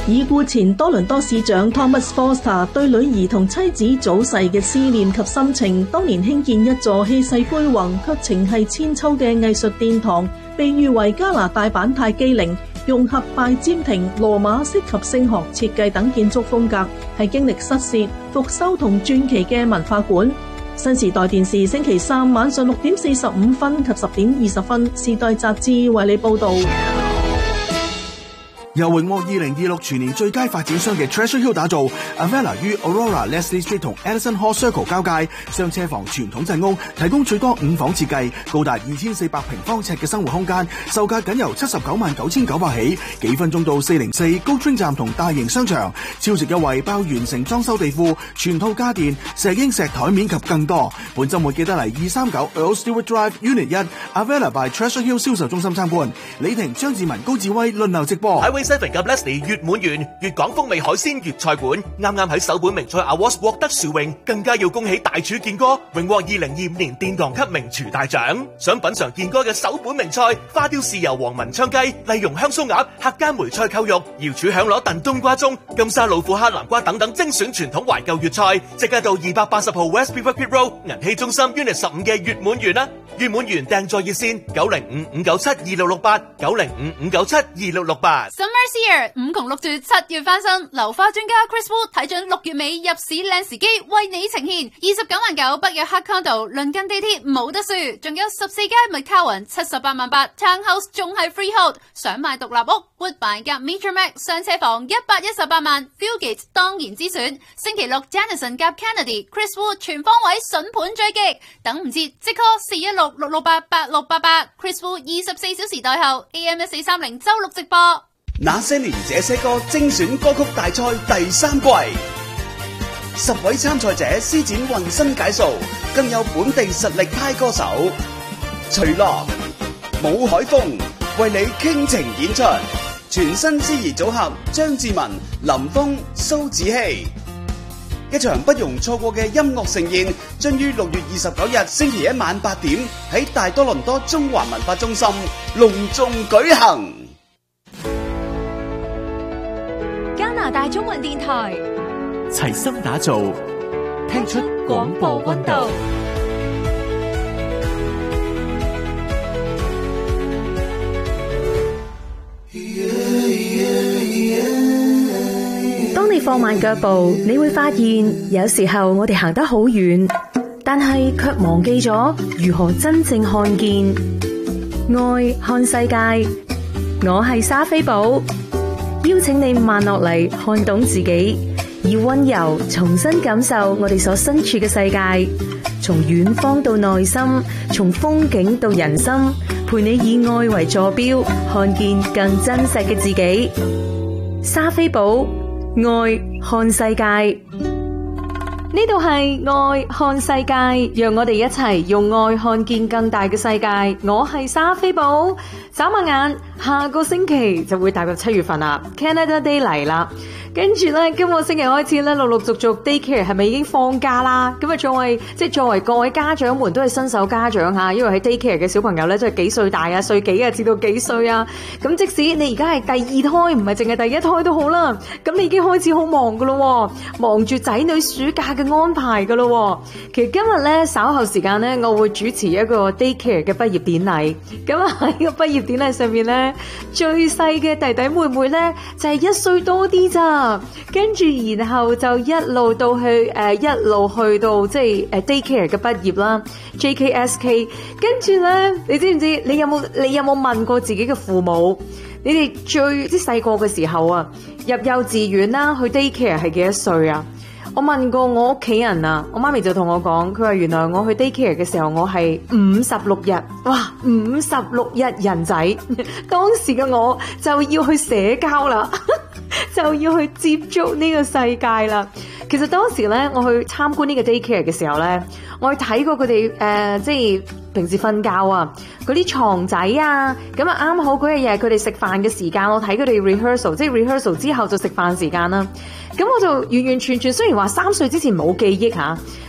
已故前多倫多市長 Thomas Foster 對女兒同妻子早逝嘅思念及心情，當年興建一座氣勢恢宏卻情繫千秋嘅藝術殿堂，被譽為加拿大版泰姬陵，融合拜占庭、羅馬式及聖學設計等建築風格，係經歷失竊、復修同傳奇嘅文化館。新時代電視星期三晚上6點45分及10點20分，時代雜誌為你報道。 由榮獲2026全年最佳發展商嘅 Treasure Hill 打造 Avella 於 Aurora Leslie Street 同 Edison Hall Circle 交界，雙車房傳統陣屋，提供最多5房設計，高達2400平方尺嘅生活空間，售價僅由799900起，幾分鐘到404高 Train 站同大型商場，超值優惠包完成裝修地庫、全套家電、石英石台面及更多。本週末記得嚟239 Earl Stewart Drive Unit 1 Avella by Treasure Hill 銷售中心參觀。李婷、張志文、高志威輪流直播。 Seven 及 Leslie 月滿園粵港風味海鮮粵菜館啱啱喺首本名菜 Awards 獲得殊榮，更加要恭喜大廚健哥榮獲2025年殿堂級名廚大獎。想品嘗健哥嘅首本名菜花雕豉油黃文昌雞、麗蓉香酥鴨、客家梅菜扣肉、瑤柱響螺燉冬瓜盅、金沙老虎黑南瓜等等精選傳統懷舊粵菜，即刻到280號 West Beaver Creek Road 銀禧中心 Unit 15嘅月滿園啦！月滿園訂座熱線905-597-2668 905-597-2668。 Summer's here， 5窮6絕7月翻身，流花專家 Chris Wood 睇準6月尾入市靚時機，為你呈現29.9萬北約黑 condo， 鄰近地鐵冇得輸，仲有14間 McCowan 78萬8 Townhouse 仲係 freehold， 想買獨立屋 Woodbine 夾 Metro Max 雙車房118萬 Fieldgate 當然之選。星期六 Janison 夾 Kennedy Chris Wood 全方位筍盤追擊，等唔切即 call 416-668-8688 Chris Wood 24小時代後 AM1430周六直播。 那些年這些歌精選歌曲大賽第3季，10位參賽者施展渾身解數，更有本地實力派歌手徐樂、武海峰為你傾情演出，全新之兒組合張志文、林峰、蘇子希，一場不容錯過嘅音樂盛宴，將於6月29日星期一晚8點喺大多倫多中華文化中心隆重舉行。 加拿大中文電台齊心打造，聽出廣播溫度。 當你放慢腳步，你會發現有時候我哋行得好遠，但係卻忘記咗如何真正看見。愛看世界，我係莎菲寶，邀請你慢落嚟，看懂自己，以溫柔重新感受我哋所身處嘅世界，從遠方到內心，從風景到人心，陪你以愛為坐標，看見更真實嘅自己。莎菲寶，愛看世界。呢度係愛看世界，讓我哋一齊用愛看見更大嘅世界。我係莎菲寶，眨下眼，下個星期就會踏入7月份啦 ，Canada Day 嚟啦。跟住咧，今個星期開始咧，陸陸續續 daycare 係咪已經放假啦？咁啊，作為各位家長們都係新手家長吓，因為喺 daycare 嘅小朋友咧，即係幾歲大啊，歲幾啊，至到幾歲啊？咁即使你而家係第2胎，唔係淨係第1胎都好啦，咁你已經開始好忙噶咯，忙住仔女暑假嘅安排噶咯。其實今日咧稍後時間咧，我會主持一個 daycare 嘅畢業典禮。咁啊喺個畢業典禮上面咧，最細嘅弟弟妹妹咧就係1歲多啲咋。跟住然後就一路到去一路去到即係daycare 嘅畢業啦 JKSK。 跟住咧，你知唔知你有冇問過自己嘅父母，你哋最即係細個嘅時候啊，入幼稚園啦去 daycare 係幾多歲啊？我問過我屋企人啊，我媽咪就同我講，佢話原來我去 daycare 嘅時候我係56日，哇56日人仔，當時嘅我就要去社交啦就要去接觸呢個世界啦。其實當時咧，我去參觀呢個 daycare 嘅時候咧，我去睇過佢哋即係平時瞓覺啊，嗰啲床仔啊，咁啊啱好嗰日佢哋食飯嘅時間，我睇佢哋 rehearsal， 即係 rehearsal 之後就食飯時間啦。咁我就完完全全，雖然話3歲之前冇記憶吓，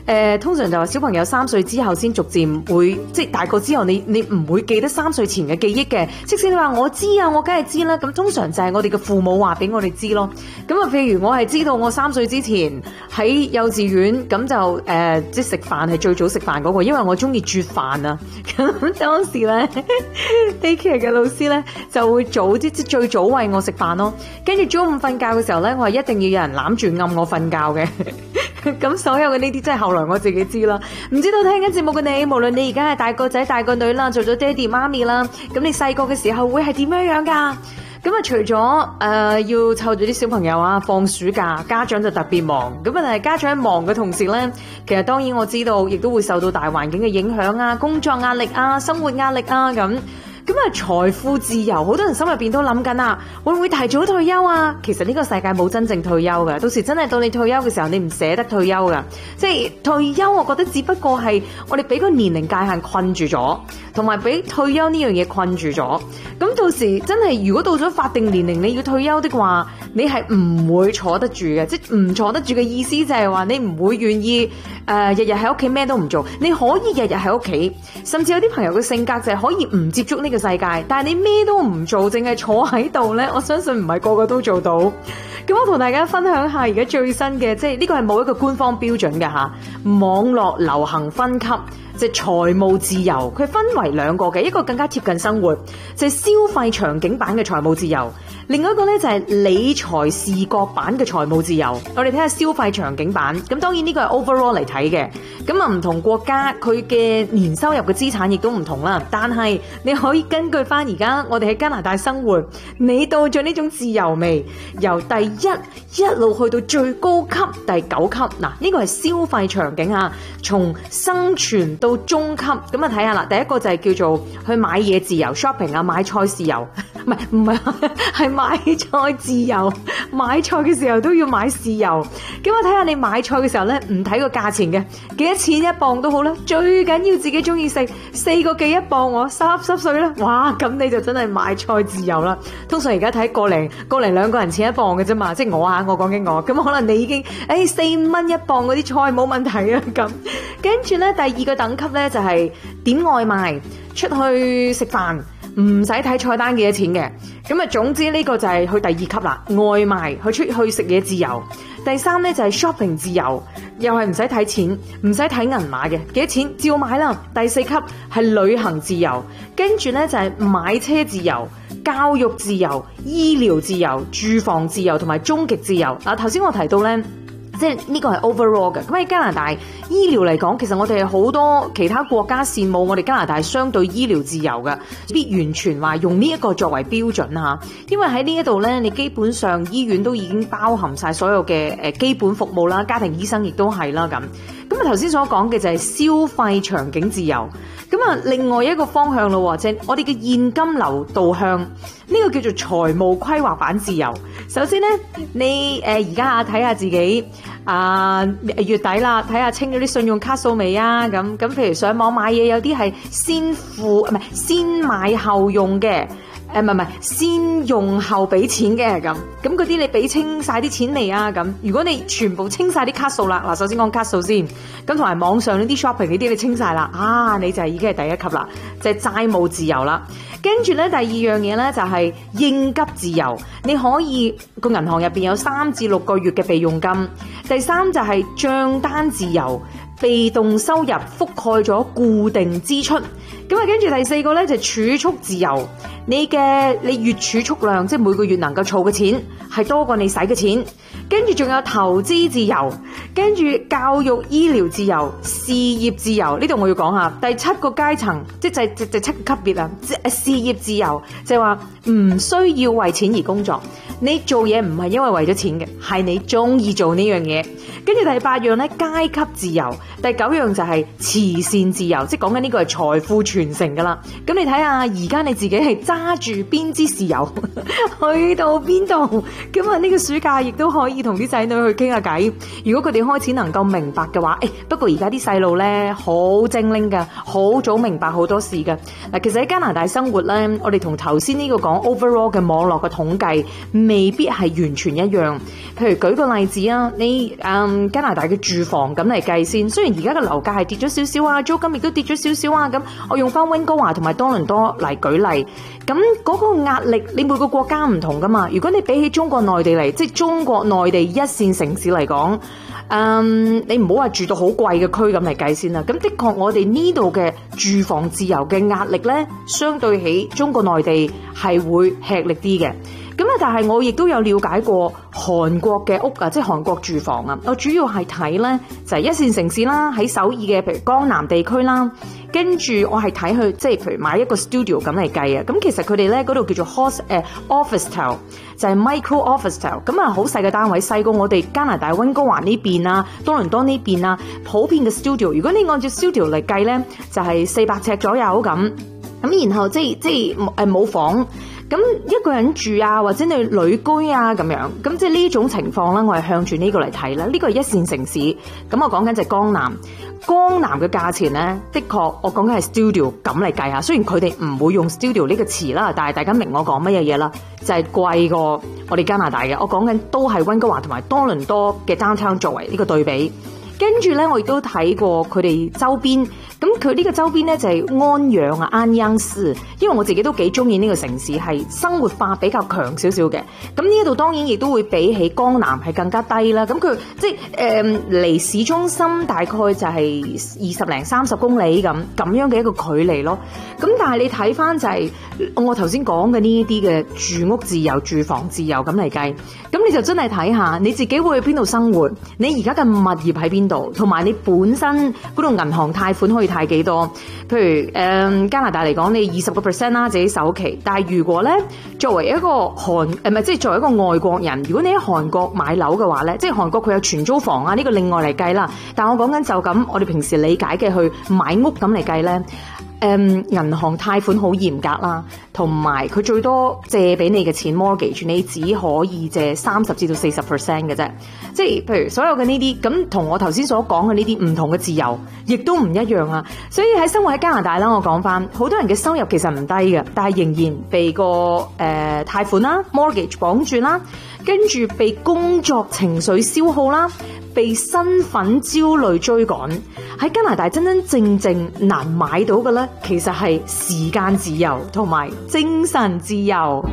通常就話小朋友3歲之後先逐漸會，即係大個之後你唔會記得3歲前嘅記憶嘅。即使你話我知啊，我梗係知啦。咁通常就係我哋嘅父母話俾我哋知咯。咁啊，譬如我係知道我3歲之前喺幼稚園，咁就即係食飯係最早食飯嗰個，因為我中意煮飯啊。咁當時咧 daycare 嘅老師咧就會早即最早餵我食飯咯。跟住中午瞓覺嘅時候咧，我係一定要有人攬住暗我瞓覺嘅。咁所有嘅呢啲真係後來我自己知啦。唔知道聽緊節目嘅你，無論你而家係大個仔大個女啦，做咗爹哋媽咪啦，咁你細個嘅時候會係點樣樣噶？咁啊，除咗要湊住啲小朋友啊，放暑假，家長就特別忙。咁啊，但係家長忙嘅同時咧，其實當然我知道，亦都會受到大環境嘅影響啊，工作壓力啊，生活壓力啊咁。咁啊，財富自由，好多人心入邊都諗緊啊，會唔會提早退休啊？其實呢個世界冇真正退休嘅，到時真係到你退休嘅時候，你唔捨得退休噶。即係退休，我覺得只不過係我哋俾個年齡界限困住咗，同埋俾退休呢樣嘢困住咗。咁到時真係，如果到咗法定年齡你要退休的話，你係唔會坐得住嘅。即係唔坐得住嘅意思就係話你唔會願意日日喺屋企咩都唔做。你可以日日喺屋企，甚至有啲朋友嘅性格就係可以唔接觸呢個世界，但係你咩都唔做，淨係坐喺度呢，我相信唔係個個都做到。咁我同大家分享下而家最新嘅，即係呢個係冇一個官方標準嘅吓，網絡流行分級，即係財務自由，佢分為兩個嘅，一個更加貼近生活，就係消費場景版嘅財務自由，另外一個呢就係理財視覺版嘅財務自由。我哋睇下消費場景版，咁當然呢個係 overall 嚟睇嘅，咁啊唔同國家佢嘅年收入嘅資產亦都唔同啦，但係你可以根據翻而家我哋喺加拿大生活，你到咗呢種自由未？由第一路去到最高級第9級，嗱呢個係消費場景啊，從生存到中級，咁啊睇下啦，第一個就係叫做去買嘢自由 shopping 啊，買菜自由，唔係係買菜自由，買菜嘅時候都要買豉油，咁啊睇下你買菜嘅時候咧，唔睇個價錢嘅，幾多錢一磅都好啦，最緊要自己中意食，4個幾一磅我30歲啦，哇咁你就真係買菜自由啦。通常而家睇個零2個人錢一磅嘅啫嘛，即係我講緊我，咁可能你已經4-5蚊一磅嗰啲菜冇問題啊咁。跟住咧第2個等級咧就係點外賣，出去食飯唔使睇菜單幾多錢嘅，咁啊總之呢個就係去第2級啦，外賣去出去食嘢自由。第3咧就係 shopping 自由，又係唔使睇錢，唔使睇銀碼嘅，幾多錢照買啦。第4級係旅行自由，跟住咧就係買車自由、教育自由、醫療自由、住房自由同埋終極自由。頭先我提到咧，即係呢個係 overall 嘅。咁喺加拿大醫療嚟講，其實我哋係好多其他國家羨慕我哋加拿大相對醫療自由嘅，必完全話用呢一個作為標準吓。因為喺呢一度咧，你基本上醫院都已經包含晒所有嘅基本服務啦，家庭醫生亦都係啦咁。咁啊頭先所講嘅就係消費場景自由。咁啊另外一個方向咯，即係我哋嘅現金流導向，呢個叫做財務規劃版自由。首先咧，你而家睇下自己月底啦，睇下清咗啲信用卡數未啊？咁譬如上網買嘢，有啲係先買後用嘅。唔係先用後俾錢嘅咁嗰啲你俾清晒啲錢未啊？咁如果你全部清晒啲卡數啦，首先講卡數先，咁同埋網上呢啲 shopping 呢啲你清晒啦，你就係已經係第1級啦，就係債務自由啦。跟住咧第2樣嘢咧就係應急自由，你可以個銀行入邊有3至6個月嘅備用金。第3就係賬單自由，被動收入覆蓋咗固定支出。咁啊跟住第4個咧就係儲蓄自由，你月儲蓄量，即係每個月能夠儲嘅錢係多過你使嘅錢。跟住仲有投資自由，跟住教育醫療自由、事業自由。呢度我要講下第7個階層，即係7級別啊！事業自由就係話唔需要為錢而工作，你做嘢唔係因為為咗錢嘅，係你中意做呢樣嘢。跟住第8樣咧階級自由，第9樣就係慈善自由，即係講緊呢個係財富傳承噶啦。咁你睇下而家你自己係揸住邊支豉油去到邊度。咁啊呢個暑假亦都可以同啲仔女去傾下偈。如果佢哋開始能夠明白嘅話，不過而家啲細路咧好精靈噶，好早明白好多事噶。嗱，其實喺加拿大生活咧，我哋同頭先呢個講 overall 嘅網絡嘅統計未必係完全一樣。譬如舉個例子啊，你加拿大嘅住房咁嚟計先，雖然而家嘅樓價係跌咗少少啊，租金亦都跌咗少少啊，咁我用翻溫哥華同埋多倫多嚟舉例，咁嗰個壓力你每個國家唔同噶嘛。如果你比起中國內地嚟，即係中國內地一線城市嚟講，你唔好話住到好貴嘅區咁嚟計先啦。咁的確我哋呢度嘅住房自由嘅壓力咧，相對起中國內地係會吃力啲嘅。咁啊，但係我亦都有了解過韓國嘅屋啊，即係韓國住房啊。我主要係睇咧就係一線城市啦，喺首爾嘅譬如江南地區啦，跟住我係睇佢即係譬如買一個 studio 咁嚟計啊。咁其實佢哋咧嗰度叫做 office town， 就係 micro office town。咁啊好細嘅單位，細過我哋加拿大溫哥華呢邊啊、多倫多呢邊啊，普遍嘅 studio。如果你按照 studio 嚟計咧，就係400尺左右咁。咁然後即係冇房。咁一個人住啊，或者你旅居啊咁樣，咁即係呢種情況咧，我係向住呢個嚟睇啦。呢個係一線城市，咁我講緊就係江南。江南嘅價錢咧，的確我講緊係 studio 咁嚟計下。雖然佢哋唔會用 studio 呢個詞啦，但係大家明我講乜嘢嘢啦，就係貴過我哋加拿大嘅。我講緊都係溫哥華同埋多倫多嘅 downtown 作為呢個對比。跟住咧，我亦都睇過佢哋周邊，咁佢呢個周邊咧就係安陽啊、安陽市，因為我自己都幾中意呢個城市，係生活化比較強少少嘅。咁呢一度當然亦都會比起江南係更加低啦。咁佢即係離市中心大概就係20零30公里咁樣嘅一個距離咯。咁但係你睇翻就係我頭先講嘅呢一啲嘅住屋自由、住房自由咁嚟計，咁你就真係睇下你自己會去邊度生活，你而家嘅物業喺邊度，同埋你本身嗰度銀行貸款可以貸幾多？譬如加拿大嚟講，你20% 啦自己首期，但係如果咧作為一個即係作為一個外國人，如果你喺韓國買樓嘅話咧，即係韓國佢有全租房啊，呢個另外嚟計啦。但我講緊就咁，我哋平時理解嘅去買屋咁嚟計咧。銀行貸款好嚴格啦，同埋佢最多借俾你嘅錢 mortgage， 你只可以借30%至到40% 嘅啫。即係譬如所有嘅呢啲，咁同我頭先所講嘅呢啲唔同嘅自由，亦都唔一樣啊。所以喺生活喺加拿大啦，我講翻，好多人嘅收入其實唔低嘅，但係仍然被個貸款啦 mortgage 綁住啦，跟住被工作情緒消耗啦，被身份焦慮追趕。喺加拿大真真正正難買到嘅咧，其實係時間自由同埋精神自由。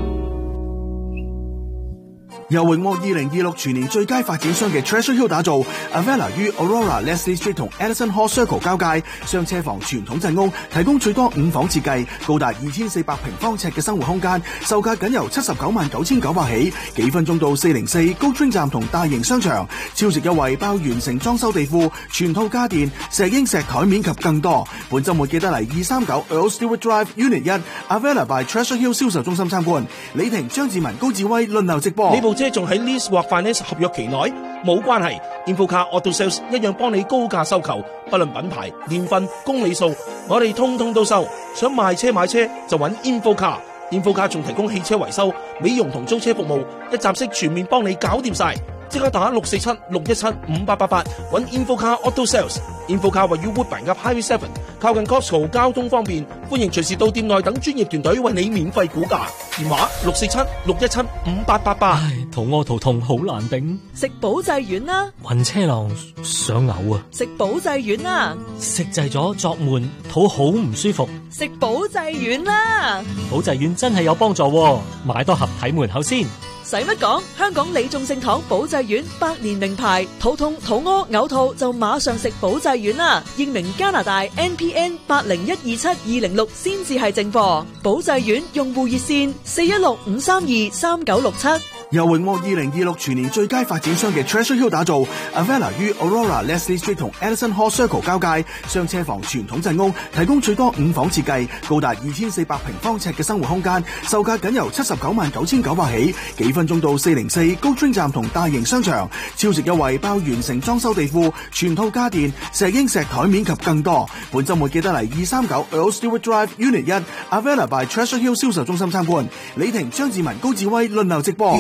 由榮獲2026全年最佳發展商嘅 Treasure Hill 打造 Avella 於 Aurora Leslie Street 同 Edison Hall Circle 交界，雙車房傳統陣屋，提供最多5房設計，高達2400平方尺嘅生活空間，售價僅由799900起，幾分鐘到404高 train 站同大型商場，超值優惠包完成裝修地庫、全套家電、石英石台面及更多。本週末記得嚟239 Earl Stewart Drive Unit 1 Avella by Treasure Hill 銷售中心參觀。李婷、張志文、高志威輪流直播。 呢部車仲喺 lease 或 finance 合約期內，冇關係。InfoCar Auto Sales 一樣幫你高價收購，不論品牌、年份、公里數，我哋通通都收。想賣車買車就揾 InfoCar。InfoCar 仲提供汽車維修、美容同租車服務，一站式全面幫你搞掂晒。即刻打647-617-5888揾 InfoCar Auto Sales。InfoCar 位於 Woodbine 及 Highway 7，靠近 Costco， 交通方便，歡迎隨時到店內等專業團隊為你免費估價。電話647-617-5888。 唉，肚屙肚痛好難頂， 食保濟丸啦。 暈車浪想嘔啊！ 食保濟丸啦。 食滯咗作悶，肚好唔舒服。 食保濟丸啦。 保濟丸真係有幫助喎，買多盒睇門口先。 使乜講？香港李眾聖堂保濟丸100年名牌，肚痛、肚屙、嘔吐就馬上食保濟丸啦！英明加拿大 NPN 80127206先至係正貨。保濟丸用戶熱線416-532-3967。 由榮獲2026全年最佳發展商嘅 Treasure Hill 打造 ，Avella 於 Aurora Leslie Street 同 Edison Hall Circle 交界，雙車房傳統陣屋，提供最多5房設計，高達2400平方尺嘅生活空間，售價僅由799900起，幾分鐘到404高專站同大型商場，超值優惠包完成裝修地庫、全套家電、石英石台面及更多。本週末記得嚟239 Earl Stewart Drive Unit 1 Avella by Treasure Hill 銷售中心參觀。李婷、張志文、高志威輪流直播。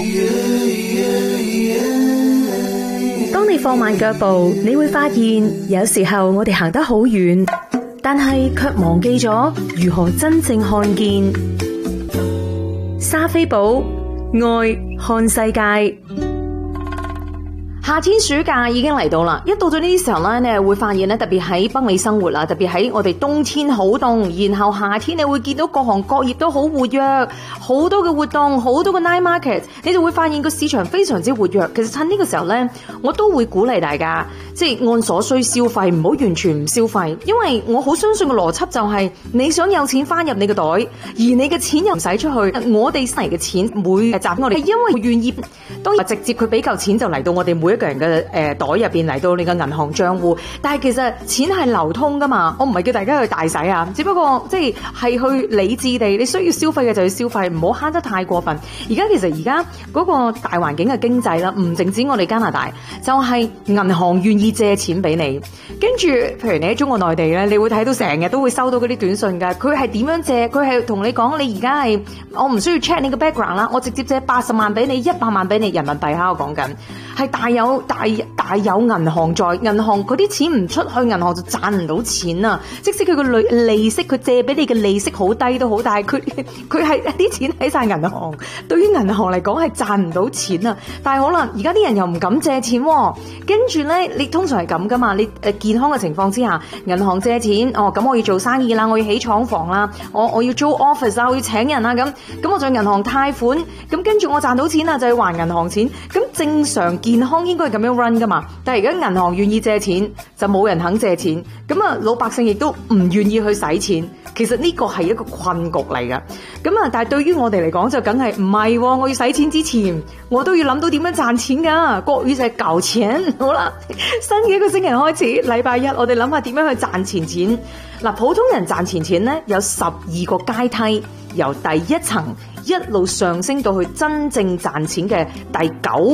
當你放慢腳步，你會發現有時候我哋行得好遠，但係卻忘記咗如何真正看見。莎菲寶愛看世界。夏天暑假已經嚟到啦，一到咗呢啲時候咧，你係會發現咧，特別喺北美生活啦，特別喺我哋冬天好凍，然後夏天你會見到各行各業都好活躍，好多嘅活動，好多嘅 night market， 你就會發現個市場非常之活躍。其實趁呢個時候咧，我都會鼓勵大家，即係按所需消費，唔好完全唔消費，因為我好相信個邏輯就係你想有錢翻入你個袋，而你嘅錢又唔使出去，我哋嚟嘅錢每集我哋係因為願意，當然直接佢俾夠錢就嚟到我哋每一個人嘅袋入邊，嚟到你嘅銀行賬戶，但係其實錢係流通噶嘛，我唔係叫大家去大使啊，只不過即係去理智地，你需要消費嘅就要消費，唔好慳得太過分。而家嗰個大環境嘅經濟啦，唔淨止我哋加拿大，就係銀行願意借錢俾你，跟住譬如你喺中國內地咧，你會睇到成日都會收到嗰啲短信㗎，佢係點樣借？佢係同你講，你而家係我唔需要 check 你嘅 background 啦，我直接借80萬俾你，100萬俾你人民幣哈，我講緊係大有銀行在，銀行嗰啲錢唔出去，銀行就賺唔到錢啊！即使佢個利息，佢借俾你嘅利息好低都好，但係佢係啲錢喺晒銀行，對於銀行嚟講係賺唔到錢啊！但係可能而家啲人又唔敢借錢喎，跟住咧你通常係咁噶嘛？你健康嘅情況之下，銀行借錢，咁我要做生意啦，我要起廠房啦，我要租 office 啦，我要請人啦，咁我就銀行貸款，咁跟住我賺到錢啦，就要還銀行錢，咁正常健康應該係咁樣 run 噶嘛？但係而家銀行願意借錢，就冇人肯借錢，咁啊老百姓亦都唔願意去使錢。其實呢個係一個困局嚟噶，咁啊但係對於我哋嚟講就梗係唔係，我要使錢之前，我都要諗到點樣賺錢噶。國語就係搞錢。好啦，新嘅一個星期開始，禮拜一我哋諗下點樣去賺錢錢。嗱，普通人賺錢錢咧有12個階梯，由第一層一路上升到去真正賺錢嘅第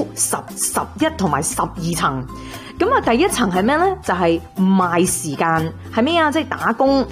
9、10、11同埋12層。咁啊，第一層係咩咧？就係賣時間，係咩啊？即係打工。